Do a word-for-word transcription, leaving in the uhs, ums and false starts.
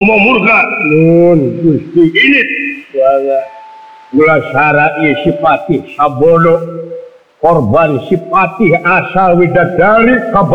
mau murka nun Gusti ini gula sara ieu sipati sabodo korban sipati asal widadari